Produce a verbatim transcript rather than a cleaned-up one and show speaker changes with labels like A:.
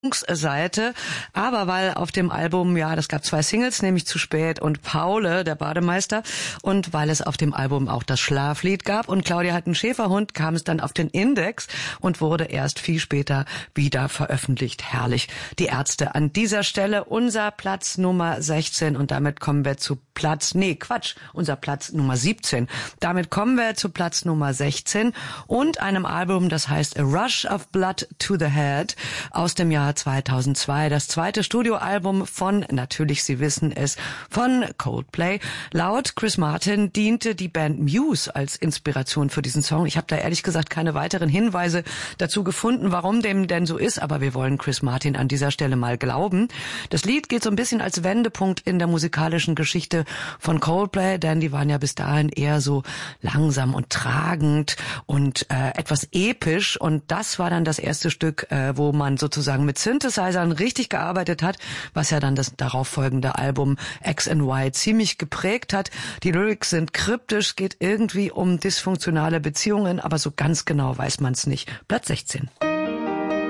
A: Seite, aber weil auf dem Album, ja, das gab zwei Singles, nämlich Zu spät und Paule, der Bademeister, und weil es auf dem Album auch das Schlaflied gab und Claudia hat einen Schäferhund, kam es dann auf den Index und wurde erst viel später wieder veröffentlicht. Herrlich. Die Ärzte an dieser Stelle, unser Platz Nummer sechzehn und damit kommen wir zu Platz, nee, Quatsch, unser Platz Nummer siebzehn. Damit kommen wir zu Platz Nummer sechzehn und einem Album, das heißt A Rush of Blood to the Head aus dem Jahr zweitausendzwei, das zweite Studioalbum von, natürlich, Sie wissen es, von Coldplay. Laut Chris Martin diente die Band Muse als Inspiration für diesen Song. Ich habe da ehrlich gesagt keine weiteren Hinweise dazu gefunden, warum dem denn so ist, aber wir wollen Chris Martin an dieser Stelle mal glauben. Das Lied geht so ein bisschen als Wendepunkt in der musikalischen Geschichte von Coldplay, denn die waren ja bis dahin eher so langsam und tragend und äh, etwas episch und das war dann das erste Stück, äh, wo man sozusagen mit Synthesizern richtig gearbeitet hat, was ja dann das darauffolgende Album X and Y ziemlich geprägt hat. Die Lyrics sind kryptisch, geht irgendwie um dysfunktionale Beziehungen, aber so ganz genau weiß man es nicht. Platz sechzehn.